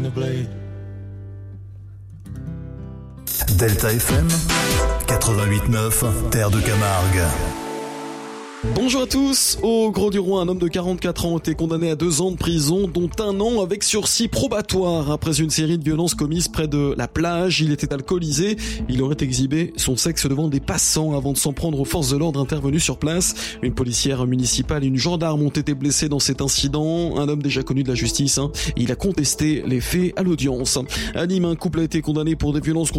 Delta FM 88.9, Terre de Camargue. Bonjour à tous. Au Grau-du-Roi, un homme de 44 ans a été condamné à 2 ans de prison, dont 1 an avec sursis probatoire. Après une série de violences commises près de la plage, il était alcoolisé. Il aurait exhibé son sexe devant des passants avant de s'en prendre aux forces de l'ordre intervenues sur place. Une policière municipale et une gendarme ont été blessés dans cet incident. Un homme déjà connu de la justice, il a contesté les faits à l'audience. À Nîmes, un couple a été condamné pour des violences